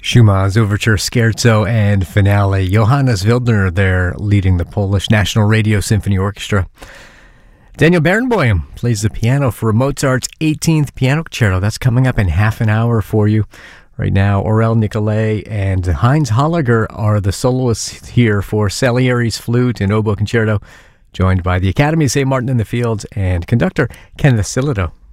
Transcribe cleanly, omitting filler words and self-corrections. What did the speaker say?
Schumann's Overture, Scherzo, and Finale. Johannes Wildner there leading the Polish National Radio Symphony Orchestra. Daniel Barenboim plays the piano for Mozart's 18th Piano Concerto. That's coming up in half an hour for you. Right now, Aurel Nicolai and Heinz Holliger are the soloists here for Salieri's Flute and Oboe Concerto, joined by the Academy of St. Martin in the Fields and conductor Kenneth Silido.